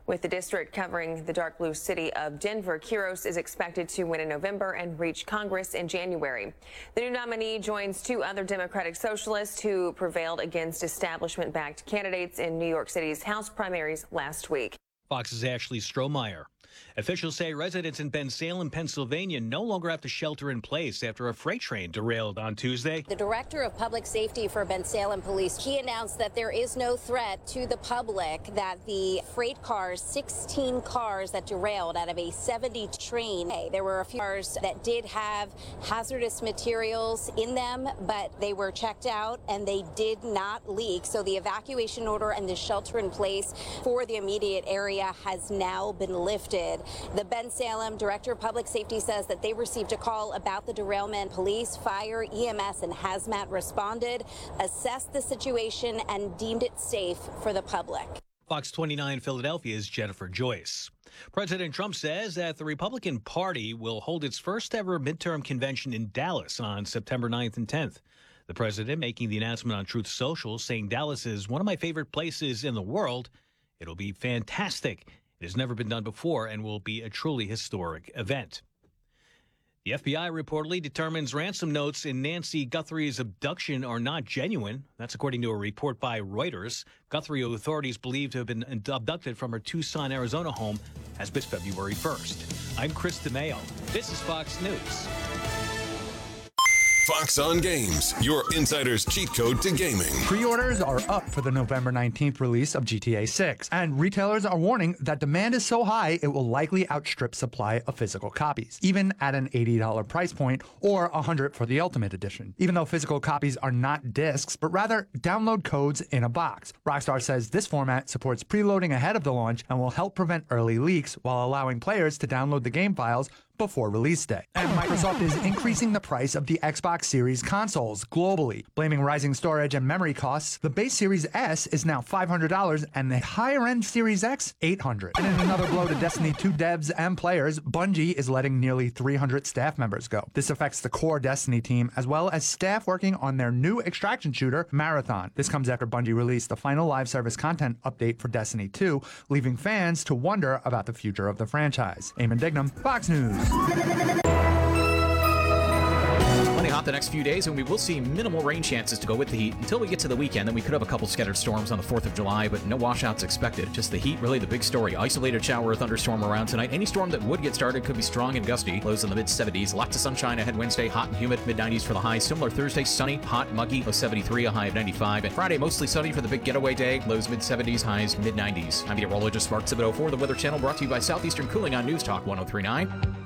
With the district covering the dark blue city of Denver, Quiros is expected to win in November and reach Congress in January. The new nominee joins two other Democratic socialists who prevailed against establishment-backed candidates in New York City's House primaries last week. Fox's Ashley Strohmeyer. Officials say residents in Bensalem, Pennsylvania no longer have to shelter in place after a freight train derailed on Tuesday. The director of public safety for Bensalem Police, he announced that there is no threat to the public, that the freight cars, 16 cars that derailed out of a 70 train. There were a few cars that did have hazardous materials in them, but they were checked out and they did not leak. So the evacuation order and the shelter in place for the immediate area has now been lifted. The Bensalem Director of Public Safety says that they received a call about the derailment. Police, fire, EMS, and hazmat responded, assessed the situation, and deemed it safe for the public. Fox 29 Philadelphia's Jennifer Joyce. President Trump says that the Republican Party will hold its first ever midterm convention in Dallas on September 9th and 10th. The president making the announcement on Truth Social, saying Dallas is one of my favorite places in the world. It'll be fantastic. It has never been done before and will be a truly historic event. The FBI reportedly determines ransom notes in Nancy Guthrie's abduction are not genuine. That's according to a report by Reuters. Guthrie, who authorities believe to have been abducted from her Tucson, Arizona home, has been February 1st. I'm Chris DeMeo. This is Fox News. Fox on Games, your insider's cheat code to gaming. Pre-orders are up for the November 19th release of GTA 6, and retailers are warning that demand is so high it will likely outstrip supply of physical copies, even at an $80 price point or $100 for the Ultimate Edition. Even though physical copies are not discs, but rather download codes in a box. Rockstar says this format supports preloading ahead of the launch and will help prevent early leaks while allowing players to download the game files before release day. And Microsoft is increasing the price of the Xbox Series consoles globally, blaming rising storage and memory costs. The base Series S is now $500 and the higher-end Series X, $800. And in another blow to Destiny 2 devs and players, Bungie is letting nearly 300 staff members go. This affects the core Destiny team as well as staff working on their new extraction shooter, Marathon. This comes after Bungie released the final live service content update for Destiny 2, leaving fans to wonder about the future of the franchise. Eamon Dignam, Fox News. Plenty hot the next few days, and we will see minimal rain chances to go with the heat until we get to the weekend. Then we could have a couple scattered storms on the 4th of July, but no washouts expected. Just the heat, really the big story. Isolated shower or thunderstorm around tonight. Any storm that would get started could be strong and gusty. Lows in the mid-70s. Lots of sunshine ahead Wednesday. Hot and humid, mid-90s for the high. Similar Thursday, sunny, hot, muggy, low 73, a high of 95. And Friday, mostly sunny for the big getaway day. Lows mid-70s, highs mid-90s. I'm meteorologist Mark Thibodeau for the Weather Channel, brought to you by Southeastern Cooling on News Talk 103.9.